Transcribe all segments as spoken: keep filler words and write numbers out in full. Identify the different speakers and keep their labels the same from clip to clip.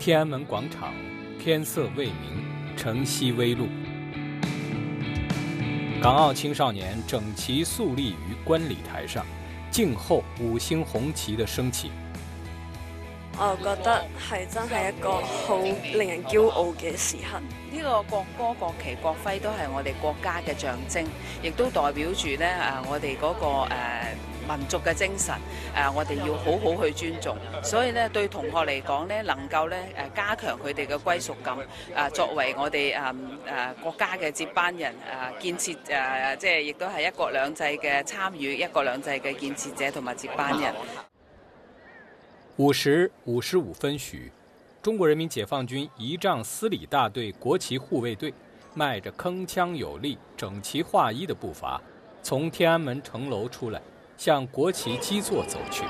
Speaker 1: 天安门广场天色未明，晨曦微露。港澳青少年整齐肃立于观礼台上，靜候五星紅旗的升起。
Speaker 2: 我覺得係真係一個好令人驕傲嘅時刻。
Speaker 3: 呢個國歌、國旗、國徽都係我哋國家嘅象徵，亦都代表住咧誒我哋嗰、那個誒、呃、民族嘅精神。誒、呃、我哋要好好去尊重。所以咧對同學嚟講咧，能夠咧誒加強佢哋嘅歸屬感。誒、呃、作為我哋誒誒國家嘅接班人，誒、呃、建設誒、呃、即係亦都係一國兩制嘅參與，一國兩制嘅建設者同埋接班人。
Speaker 1: 五時五十五分許，中國人民解放軍儀仗司禮大隊國旗護衛隊邁着鏗鏘有力、整齊劃一的步伐，從天安門城樓出來，向國旗基座走去。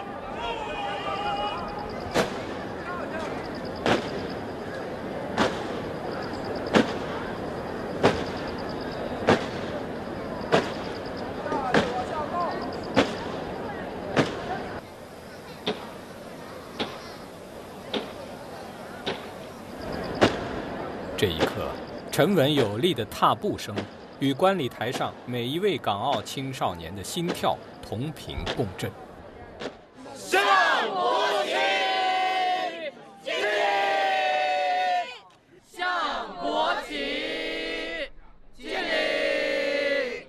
Speaker 1: 这一刻，沉稳有力的踏步声与观礼台上每一位港澳青少年的心跳同频共振。
Speaker 4: 向国旗敬礼，向国旗敬礼。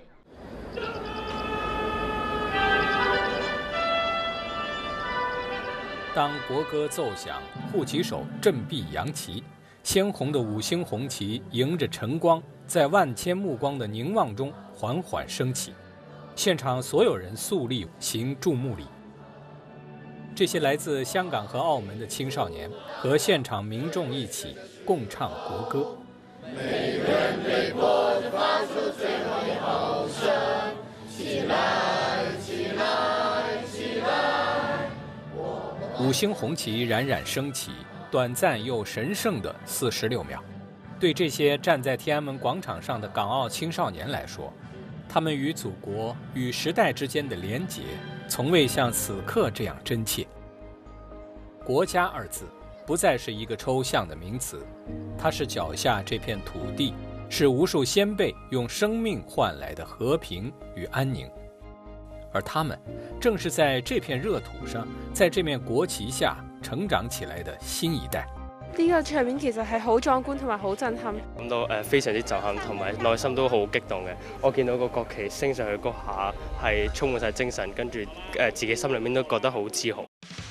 Speaker 1: 当国歌奏响，护旗手振臂扬旗。鲜红的五星红旗迎着晨光，在万千目光的凝望中缓缓升起。现场所有人肃立行注目礼。这些来自香港和澳门的青少年和现场民众一起共唱国歌。
Speaker 4: 每人对国发出最后的吼声，起来，起来，起来！
Speaker 1: 五星红旗冉冉升起。短暂又神圣的四十六秒，对这些站在天安门广场上的港澳青少年来说，他们与祖国、与时代之间的连结，从未像此刻这样真切。国家二字不再是一个抽象的名词，它是脚下这片土地，是无数先辈用生命换来的和平与安宁。而他们正是在这片熱土上，在這面國旗下成長起來的新一代。
Speaker 2: 呢個場面其實係好壯觀同埋好震撼，
Speaker 5: 感到誒非常之震撼，同埋內心都好激動嘅。我見到個國旗升上去嗰下係充滿晒精神，跟住誒自己心裏面都覺得好自豪。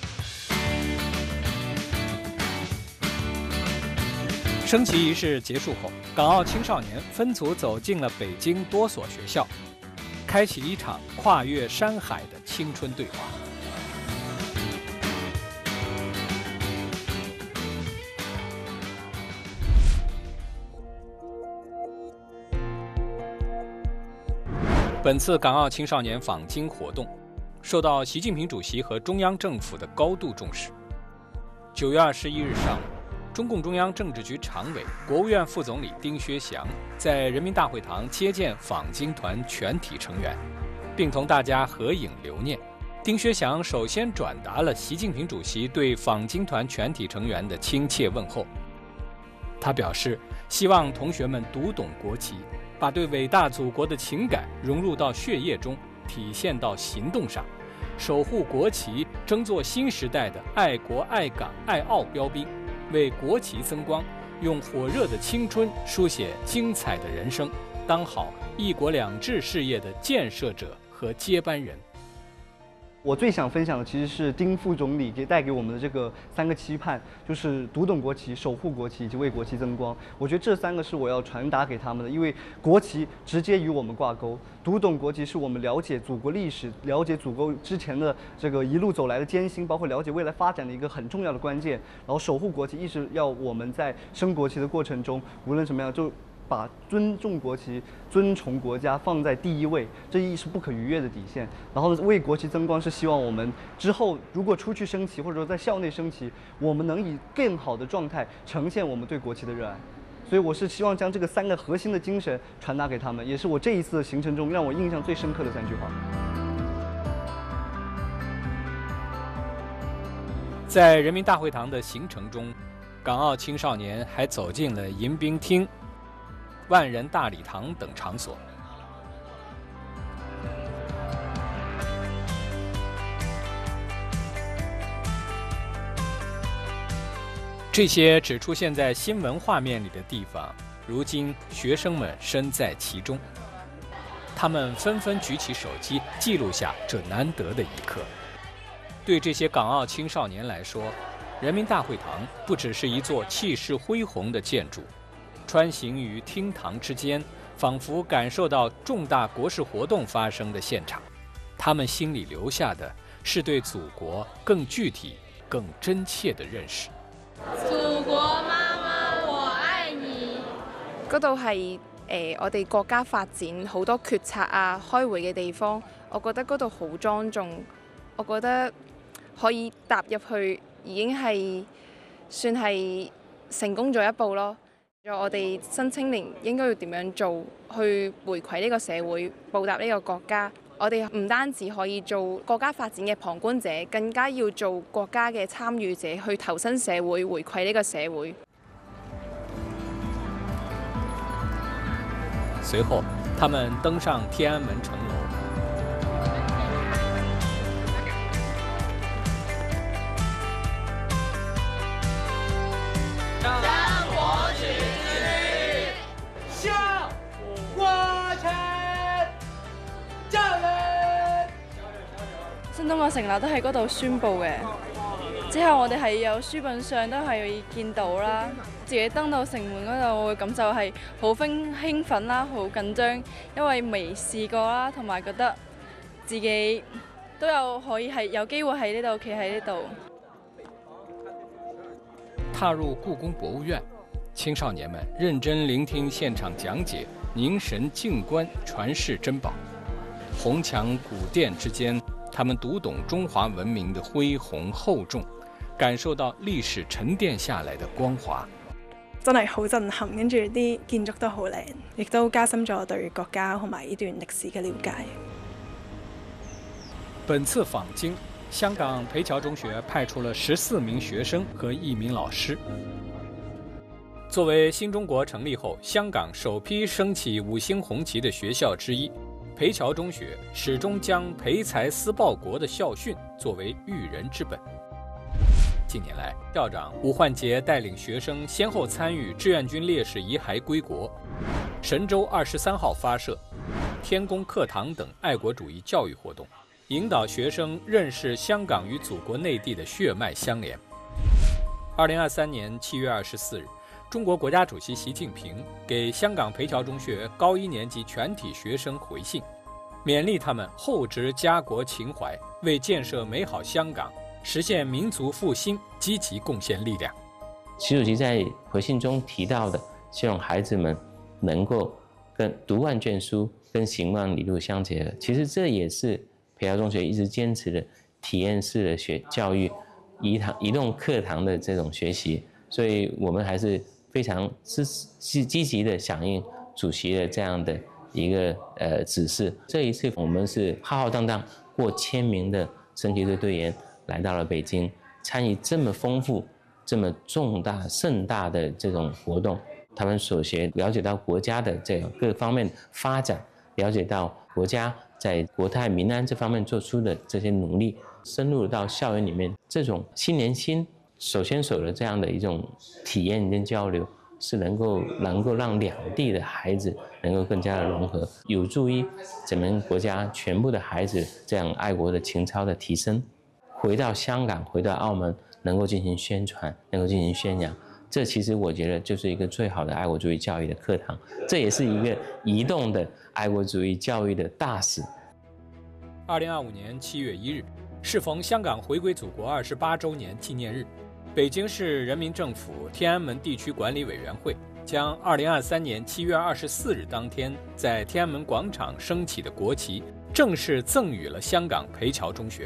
Speaker 1: 升旗儀式結束後，港澳青少年分組走進了北京多所學校，開啟一場跨越山海的青春對話。本次港澳青少年訪京活動受到習近平主席和中央政府的高度重視。九月二十一日上午，中共中央政治局常委、國務院副總理丁薛祥在人民大會堂接見訪京團全體成員，並同大家合影留念。丁薛祥首先轉達了習近平主席對訪京團全體成員的親切問候。他表示，希望同學們讀懂國旗，把對偉大祖國的情感融入到血液中，體現到行動上，守護國旗，爭做新時代的愛國愛港愛澳標兵，為國旗增光，用火熱的青春書寫精彩的人生，當好一國兩制事業的建設者和接班人。
Speaker 6: 我最想分享的其实是丁副总理给带给我们的这个三个期盼，就是读懂国旗、守护国旗以及为国旗增光。我觉得这三个是我要传达给他们的，因为国旗直接与我们挂钩。读懂国旗是我们了解祖国历史、了解祖国之前的这个一路走来的艰辛，包括了解未来发展的一个很重要的关键。然后守护国旗，一直要我们在升国旗的过程中，无论什么样就。把尊重国旗、尊崇国家放在第一位，这一是不可逾越的底线。然后为国旗增光，是希望我们之后如果出去升旗，或者说在校内升旗，我们能以更好的状态呈现我们对国旗的热爱。所以我是希望将这个三个核心的精神传达给他们，也是我这一次的行程中让我印象最深刻的三句话。
Speaker 1: 在人民大會堂的行程中， 港澳青少年还走进了迎宾厅、万人大礼堂等场所。这些只出现在新闻画面里的地方，如今学生们身在其中，他们纷纷举起手机记录下这难得的一刻。对这些港澳青少年来说，人民大会堂不只是一座气势恢宏的建筑，穿行于厅堂之间，仿佛感受到重大国事活动发生的现场。他们心里留下的是对祖國更具體、更真切的認識。
Speaker 7: 祖國媽媽，我愛你。
Speaker 8: 嗰度係誒我哋國家發展好多決策啊、開會嘅地方，我覺得嗰度好莊重，我覺得可以踏入去已經係算係成功咗一步咯。我哋新青年應該要點樣做去回饋呢個社會、報答呢個國家？我哋唔單止可以做國家發展嘅旁觀者，更加要做國家嘅參與者，去投身社會，回饋呢個社會。
Speaker 1: 隨後，他們登上天安門城樓。
Speaker 4: 向國取之，向國臣教育。
Speaker 9: 新中國成立都喺嗰度宣佈嘅，之後我哋係有書本上都係見到啦。自己登到城門嗰度，我會感受係好興興奮啦，好緊張，因為未試過啦，同埋覺得自己都有可以係有機會喺呢度企喺呢度。
Speaker 1: 踏入故宮博物院，青少年們認真聆聽現場講解，凝神靜觀，傳世珍寶。紅牆古殿之間，他們讀懂中華文明的恢宏厚重，感受到歷史沉澱下來的光華。
Speaker 10: 真係好震撼，跟住啲建築都好靚，亦都加深咗對國家同埋呢段歷史嘅了解。
Speaker 1: 本次訪京，香港培僑中學派出了十四名學生和一名老師。作為新中國成立後香港首批升起五星紅旗的學校之一，培僑中學始終將培才思報國的校訓作為育人之本。近年來，校長吳煥傑帶領學生先後參與志願軍烈士遺骸歸國、神舟二十三號發射、天宮課堂等愛國主義教育活動，引導學生認識香港與祖國內地的血脈相連。二零二三年七月二十四日，中國國家主席習近平給香港培僑中學高一年級全體學生回信，勉勵他們厚植家國情懷，為建設美好香港、實現民族復興積極貢獻力量。
Speaker 11: 習主席在回信中提到的，希望孩子們能夠跟讀萬卷書跟行萬里路相結合。其實這也是培僑中學一直堅持的體驗式的學教育、移堂移動課堂的這種學習。所以我們還是非常支積積極的響應主席的這樣的一個呃指示。這一次我們是浩浩蕩蕩過千名的升旗隊隊員來到了北京，參與這麼豐富、這麼重大、盛大的這種活動。他們所學了解到國家的這各方面發展，了解到國家在國泰民安這方面做出的這些努力，深入到校園裡面，這種心連心、手牽手的這樣的一種體驗跟交流，是能夠能夠讓兩地的孩子能夠更加的融合，有助於咱們國家全部的孩子這樣愛國的情操的提升。回到香港，回到澳門，能夠進行宣傳，能夠進行宣揚，這其實我覺得就是一個最好的愛國主義教育的課堂，這也是一個移動的愛國主義教育的大使。
Speaker 1: 二零二五年七月一日，適逢香港回歸祖國二十八週年紀念日，北京市人民政府天安門地區管理委員會將二零二三年七月二十四日當天在天安門廣場升起的國旗正式贈予了香港培僑中學。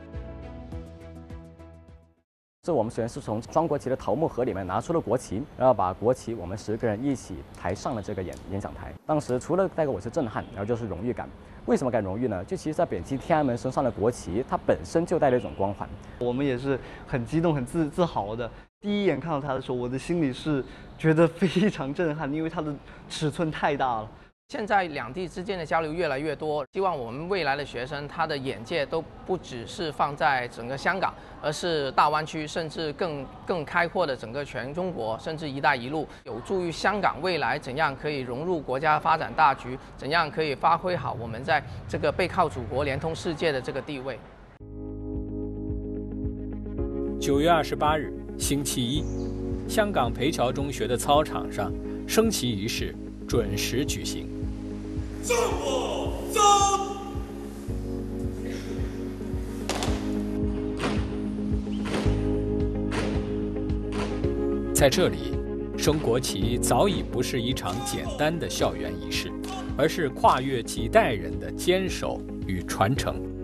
Speaker 12: 这我们首先是从装国旗的桃木盒里面拿出了国旗，然后把国旗我们十个人一起抬上了这个演演讲台。当时除了带给我是震撼，然后就是荣誉感。 为什么该荣誉呢？就其实，在北京天安门升上的国旗，它本身就带了一种光环。
Speaker 6: 我们也是很激动、很自自豪的。第一眼看到它的时候，我的心里是觉得非常震撼，因为它的尺寸太大了。
Speaker 13: 现在两地之间的交流越来越多，希望我们未来的学生他的眼界都不只是放在整个香港，而是大湾区，甚至更更开阔的整个全中国，甚至“一带一路”，有助于香港未来怎样可以融入国家发展大局，怎样可以发挥好我们在这个背靠祖国、连通世界的这个地位。
Speaker 1: 九月二十八日，星期一，香港培侨中学的操场上，升旗仪式准时举行。
Speaker 4: 向我走！
Speaker 1: 在这里，升国旗早已不是一场简单的校园仪式，而是跨越几代人的坚守与传承。